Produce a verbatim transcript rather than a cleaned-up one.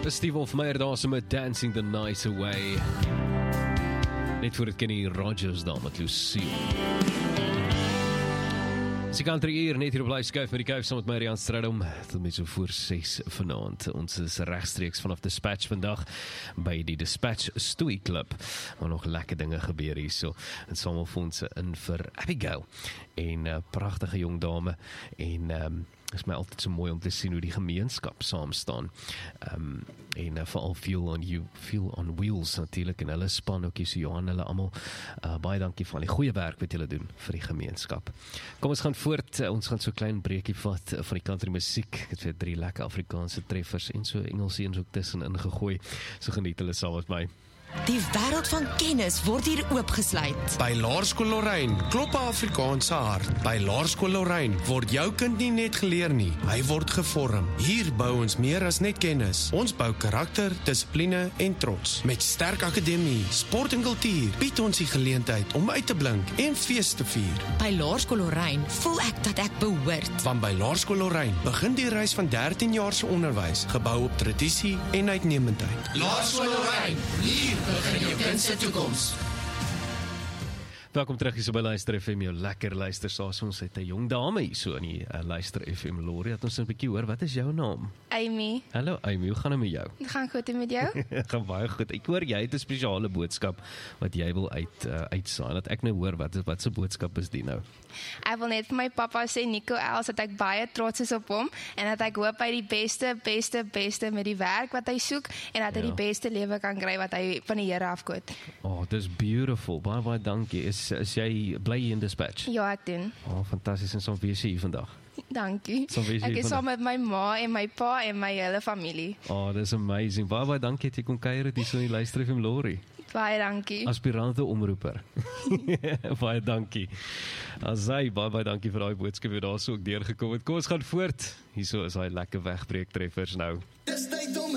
Steve Hofmeyr daar so met Dancing the Night Away. Net voor het Kenny Rogers daar met Lucille. Sy kan drie uur net hier op Live Skuif met die kuif saam met Marianne Stradom. Tot met so voor ses vanaand. Ons is rechtstreeks vanaf Dispatch vandag by die Dispatch Stoei Club. Waar nog lekker dinge gebeur hier so. En samelfondse in vir Abigail. En uh, pragtige jong dame. En um, is my altyd so mooi om te sien hoe die gemeenskap saam staan. Um, en uh, vooral Fuel on You, Fuel on Wheels natuurlik, en hulle span ook hier so Johan, hulle allemaal, uh, baie dankie van die goeie werk wat julle doen vir die gemeenskap. Kom ons gaan voort, uh, ons gaan so klein breekie vat uh, van die country musiek. Ek het weer drie lekker Afrikaanse treffers en so Engelse eens ook tussen ingegooi. So geniet hulle saam met my. Die wêreld van kennis word hier oopgesluit. By Laerskool Lorraine klop 'n Afrikaanse hart. By Laerskool Lorraine word jou kind nie net geleer nie, hy word gevorm. Hier bou ons meer as net kennis. Ons bou karakter, dissipline en trots. Met sterk akademie, sport en kultuur bied ons die geleentheid om uit te blink en fees te vier. By Laerskool Lorraine voel ek dat ek behoort. Want by Laerskool Lorraine begin die reis van dertien jaar se onderwys, gebou op tradisie en uitnemendheid. Laerskool Lorraine, hier begin jou kind se toekoms. Welkom terug hier so by Luister F M, jou lekker luister, soos ons het 'n jong dame hier so in die uh, Luister F M Lorry, het ons 'n bietjie hoor, wat is jou naam? Amy. Hallo Amy, hoe gaan het met jou? Het gaan goed en met jou? Gaan baie goed, ek hoor jy het 'n spesiale boodskap wat jy wil uit, uh, uitsaai, dat ek nou hoor, wat, wat se boodskap is die nou? Ek wil net vir my pappa sê, Nico Els, dat ek baie trots is op hom, en dat ek hoop hy die beste, beste, beste met die werk wat hy soek, en dat hy Ja. die beste lewe kan kry wat hy van die Here afkoot. Oh, dis beautiful, baie baie dankie, is, is jy bly hier in Dispatch? Ja, ek doen. Oh, fantasties, en saam wees jy hier vandag? Dankie. Saam wees jy Ek is vandag? saam met my ma en my pa en my hele familie. Oh, dis amazing, baie baie dankie dat jy kom kuier het hier so in die Luister F M Lorry. Baie dankie. Aspirante omroeper. Baie dankie. Asai, baie baie dankie vir daai boodskap wat daar so ook deurgekom het. Kom ons gaan voort. Hierso is hy lekker wegbreek treffers nou.